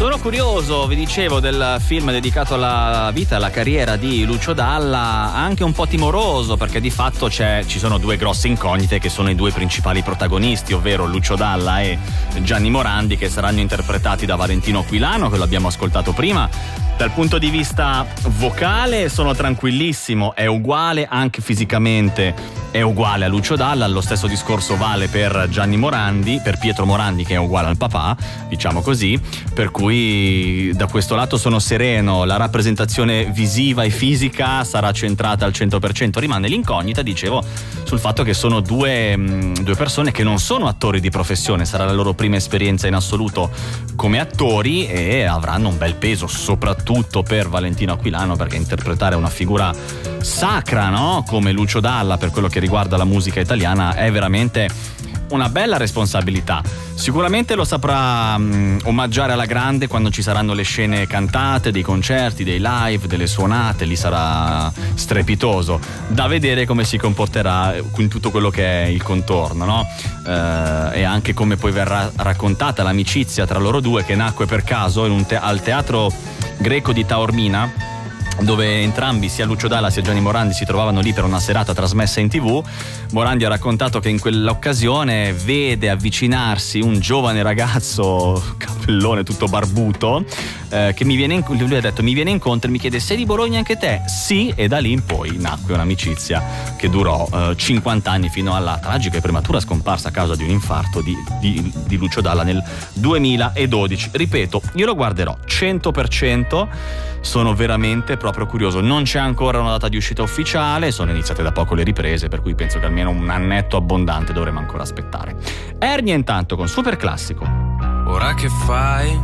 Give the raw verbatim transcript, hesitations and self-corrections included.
Sono curioso, vi dicevo, del film dedicato alla vita e alla carriera di Lucio Dalla, anche un po' timoroso, perché di fatto c'è, ci sono due grosse incognite che sono i due principali protagonisti, ovvero Lucio Dalla e Gianni Morandi, che saranno interpretati da Valentino Aquilano, che lo abbiamo ascoltato prima. Dal punto di vista vocale sono tranquillissimo, è uguale anche fisicamente, è uguale a Lucio Dalla. Lo stesso discorso vale per Gianni Morandi, per Pietro Morandi, che è uguale al papà, diciamo così, per cui da questo lato sono sereno. La rappresentazione visiva e fisica sarà centrata al cento per cento. Rimane l'incognita, dicevo, sul fatto che sono due, due persone che non sono attori di professione, sarà la loro prima esperienza in assoluto come attori e avranno un bel peso, soprattutto tutto per Valentino Aquilano, perché interpretare una figura sacra, no? Come Lucio Dalla, per quello che riguarda la musica italiana, è veramente una bella responsabilità. Sicuramente lo saprà mh, omaggiare alla grande quando ci saranno le scene cantate, dei concerti, dei live, delle suonate. Lì sarà strepitoso da vedere come si comporterà in tutto quello che è il contorno, no? Eh, e anche come poi verrà raccontata l'amicizia tra loro due, che nacque per caso in un te- al teatro greco di Taormina, dove entrambi, sia Lucio Dalla sia Gianni Morandi, si trovavano lì per una serata trasmessa in tv. Morandi ha raccontato che in quell'occasione vede avvicinarsi un giovane ragazzo, capellone tutto barbuto, eh, che mi viene in, lui ha detto mi viene incontro e mi chiede: sei di Bologna anche te? Sì. E da lì in poi nacque un'amicizia che durò eh, cinquanta anni, fino alla tragica e prematura scomparsa a causa di un infarto di, di, di Lucio Dalla nel duemiladodici. Ripeto, io lo guarderò cento per cento, sono veramente proprio curioso. Non c'è ancora una data di uscita ufficiale, sono iniziate da poco le riprese, per cui penso che almeno un annetto abbondante dovremo ancora aspettare. Ernie intanto con Super Classico. Ora che fai?